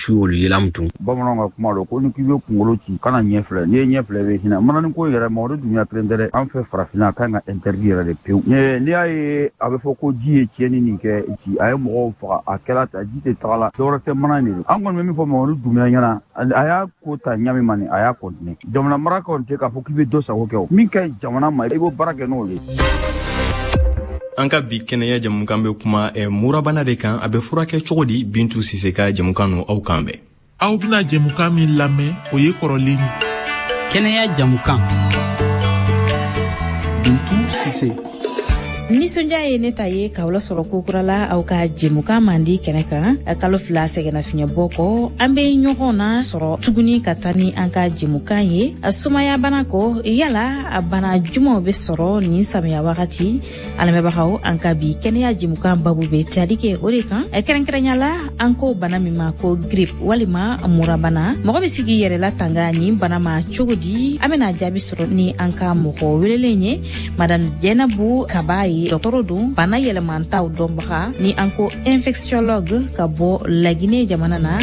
ciwolu yelamtun bamananw ka kuma do ko ni kibe kungolo ci kana ɲɛfilɛ ni ɲɛfilɛ be hina manani ko yɛrɛ ma o dunya krendere an fɛ farafina kan ka interdit yɛrɛ de pew ni y'a ye a bɛ fɔ ko ji ye tiɲɛni nin kɛ ci a ye mɔgɔw faga a kɛla ta ji tɛ tagala dɔwɛrɛ tɛ mana de an kɔni bɛ min fɔ Mamadu Dunbiya ɲɛna a y'a ko ta ɲami mani a y'a continuer jamana mara kɔni tɛ k'a fɔ k'i bɛ dɔ sago kɛ o min ka ɲi jamana ma i b'o baara kɛ n'o ye. An ka bi kɛnɛya jamukan bɛ kuma murabana de kan a bɛ furakɛ cogo di Bintu Sise ka jamukan no aw kan bɛɛ. Aw bɛna jamukan min lamɛn o ye kɔrɔlen ye. Kɛnɛya jamukan Bintu Sise. Nisɔndiya ye ne ta ye k'aw lasɔrɔ kokura la aw ka jɛmukan mandi kɛnɛ kan kalo 2 sɛgɛnna fiɲɛbɔ kɔ an bɛ ɲɔgɔn na sɔrɔ tuguni ka taa ni an ka jɛmukan ye sumaya bana kɔ yala a bana jumaw bɛ sɔrɔ nin samiya wagati alamɛbagaw an ka bi kɛnɛya jɛmukan babu bɛ tali kɛ o de kan kɛrɛnkɛrɛnya la an ko bana min ma ko grippe walima murabana mɔgɔ bɛ sigi yɛrɛ la tanga nin bana ma cogo di an bɛna jaabi sɔrɔ ni an ka mɔgɔ welelen ye madame Jɛnabu Kaba ye dɔgɔtɔrɔ don bana yɛlɛmantaw dɔnbaga ni an ko infectiologue ka bɔ Laginɛ jamana na.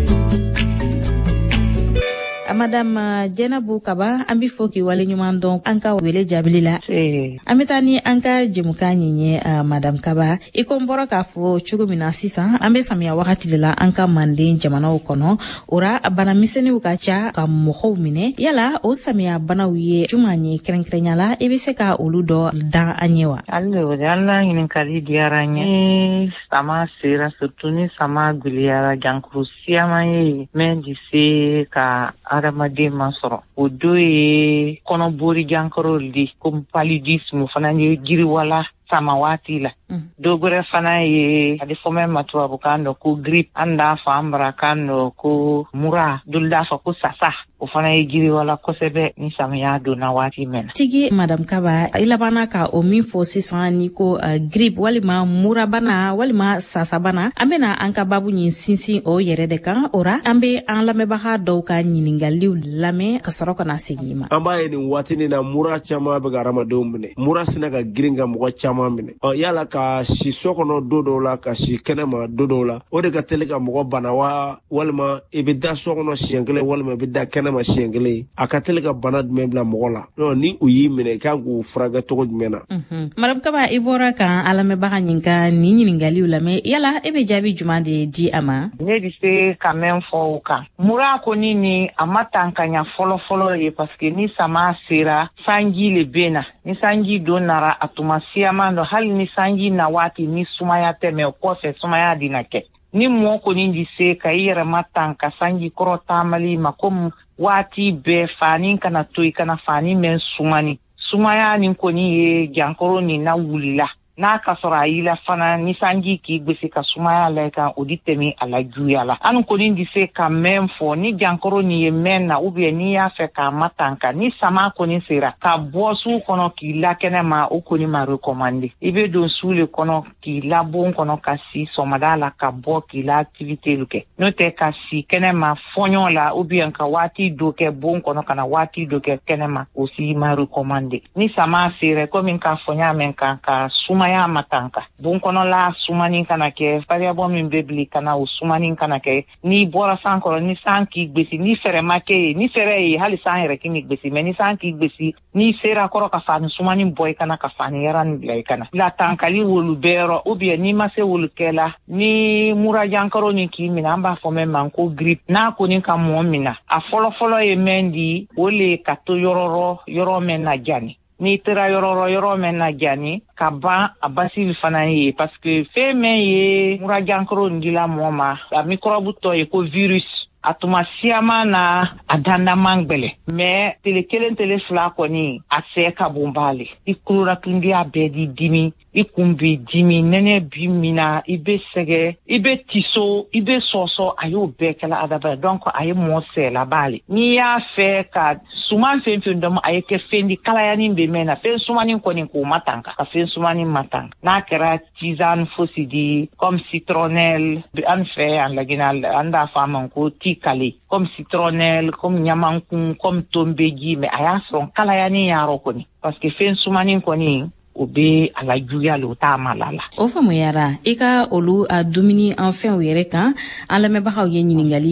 Madame Jɛnabu Kaba an bɛ fɔ k'i wale ɲuman dɔn an ka wele jaabili la. An bɛ taa ni an ka jɛmukan ɲi ye Madame Kaba i ko n bɔra k'a fɔ cogo min na sisan an bɛ samiya wagati de la an ka Manden jamanaw kɔnɔ ora bana misɛnninw ka ca ka mɔgɔw minɛ yala o samiya banaw ye juman ye kɛrɛnkɛrɛnya la i bɛ se ka olu dɔ dan an ye wa? Allo Ala ɲininkali diyara n ye sama sera surtout ni sama gwiliyara jankuru siyama ye min di se ka adamaden ma sɔrɔ o do ye kɔnɔbori jankɔrɔ di comme paludisme fana ye giriwala sama waati la dogore fana ye adi fome matuwabu kan do ko grippe anda fa ambra kan do ko mura dulda fa ko sasa o fana ye jiri wala kosɛbɛ ni samiya donna waati mɛn. Tigi Madame Kaba i labana ka o min fɔ sisan ni ko grippe walima murabana walima sasabana an bɛna an ka babu ɲin sinsin o yɛrɛ de kan ora an bɛ an lamɛnbaga dɔw ka ɲiningaliw lamɛn ka sɔrɔ ka na segin ma. An b'a ye nin waati nin na mura caman bɛ ka adamadenw minɛ mura sina ka girin ka mɔgɔ caman minɛ yala ka si so kɔnɔ don dɔw la ka si kɛnɛma don dɔw la o de ka teli ka mɔgɔ bana wa walima i bɛ da so kɔnɔ siɲɛ kelen walima i bɛ da kɛnɛma siɲɛ kelen a ka teli ka bana jumɛn bila mɔgɔ la ni u y'i minɛ kan k'u furakɛ cogo jumɛn na. Madame Kaba i bɔra kan a lamɛnbaga ɲin ka nin ɲininkaliw lamɛn yala e bɛ jaabi jumɛn de di a ma? Ne bɛ se ka mɛn fɔ o kan mura kɔni ni a ma tan ka ɲa fɔlɔ ye parce que ni sama sera sanji le bɛ na ni sanji don nara a tuma siyaman dɔ hali ni sanji na waati ni sumaya tɛmɛ o kɔfɛ sumaya dina kɛ ni mɔgɔ kɔni di se ka i yɛrɛ ma tan ka sanji kɔrɔ taamali ma komi waati bɛɛ fani kana to i kana fani mɛn sumani sumaya nin kɔni ye jankɔrɔ nin na wulila n'a ka sɔrɔ a y'i la fana ni sanji k'i gbese ka sumaya la kan o di tɛmɛ a la juguya la an kɔni di se ka mɛn fɔ ni jankɔrɔ nin ye mɛn na ou bien n'i y'a fɛ k'a ma tan kan ni sama kɔni sera ka bɔ su kɔnɔ k'i la kɛnɛ ma o kɔni ma recommandé i bɛ don su le kɔnɔ k'i la bon kɔnɔ ka si sɔgɔmada la ka bɔ k'i la activité lu kɛ n'o tɛ ka si kɛnɛ ma fɔɲɔ la ou bien ka waati dɔ kɛ bon kɔnɔ ka na waati dɔ kɛ kɛnɛ ma o si ma recommandé ni sama sera komi k'a fɔ ɲa mɛn kan ka sumaya matanka bon kɔnɔla sumani kana kɛ variable min bɛ bili kana o sumani kana kɛ ni bɔra san kɔrɔ ni san k'i gbesi ni fɛrɛ ma kɛ ye ni fɛrɛ ye hali san yɛrɛ k'i gbesi mais ni san k'i gbesi ni sera kɔrɔ ka fani sumani bɔ i kana ka fani yɛrɛ ni bila i kana la tankali wolu bɛɛ yɔrɔ ou bien ni ma se wolu kɛ la ni mura jankaro ni k'i minɛ an b'a fɔ mɛn man ko grippe n'a kɔni ka mɔɔ minɛ a fɔlɔ ye mɛn di o le ka to yɔrɔ mɛn na jani ni tera yɔrɔ mɛn na jani ka ban a basili fana ye parce que fɛn mɛn ye mura jankaro ni dila mɔɔ ma a microbe tɔ ye ko virus a tuma siyama na a dandaman gbɛlɛ mais tele kelen tele fila kɔni a sɛ ka bon b'ale i kuloratundiya bɛɛ di dimi i kun b'i dimi nɛnɛ bi mina i bɛ sɛgɛ i bɛ tiso i bɛ sɔsɔ a y'o bɛɛ kɛla adama donc a ye mɔɔ sɛla b'ale n'i y'a fɛ ka suman fɛn dɔn a ye kɛ fɛn di kalayani bɛ mɛn na fɛn sumani kɔni k'o ma tan ka fɛn sumani ma tan n'a kɛra tisane fosi di comme citronnelle an fɛ an Laginɛ an b'a fɔ a ma ko kale comme citronnelle comme ɲamankun comme tonbeji mais a y'a sɔrɔ kalayani yɔrɔ kɔni parce que fɛn sumani kɔni o bɛ a la juguya le o t'a ma la la. O faamuyara i ka olu a dumuni an fɛnw yɛrɛ kan an lamɛnbagaw ye ɲininkali